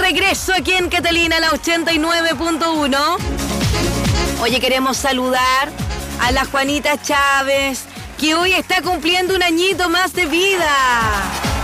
regreso aquí en Catalina, la 89.1. Oye, queremos saludar a la Juanita Chávez, que hoy está cumpliendo un añito más de vida.